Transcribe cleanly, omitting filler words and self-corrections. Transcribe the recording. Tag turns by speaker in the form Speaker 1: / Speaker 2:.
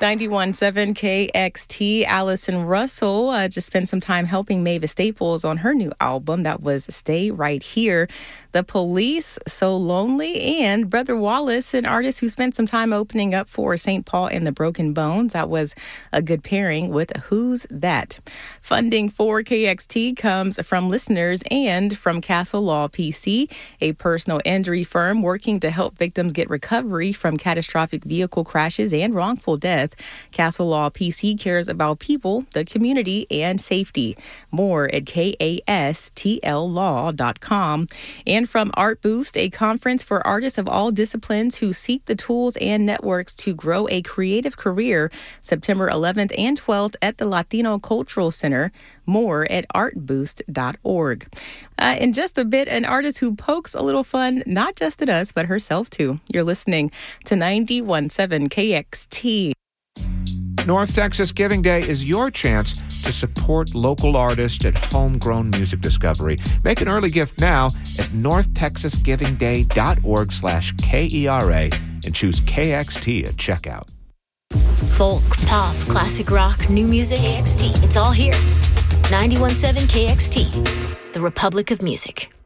Speaker 1: 91.7 KXT. Allison Russell just spent some time helping Mavis Staples on her new album. That was Stay Right Here. The Police, So Lonely, and Brother Wallace, an artist who spent some time opening up for St. Paul and the Broken Bones. That was a good pairing with Who's That? Funding for KXT comes from listeners and from Castle Law PC, a personal injury firm working to help victims get recovery from catastrophic vehicle crashes and wrongful death. Castle Law PC cares about people, the community, and safety. More at KASTLlaw.com. And from Art Boost, a conference for artists of all disciplines who seek the tools and networks to grow a creative career, September 11th and 12th at the Latino Cultural Center. More at artboost.org. In just a bit, an artist who pokes a little fun, not just at us, but herself too. You're listening to 91.7 KXT.
Speaker 2: North Texas Giving Day is your chance to support local artists and homegrown music discovery. Make an early gift now at northtexasgivingday.org/KERA and choose KXT at checkout.
Speaker 3: Folk, pop, classic rock, new music, it's all here. 91.7 KXT, the Republic of Music.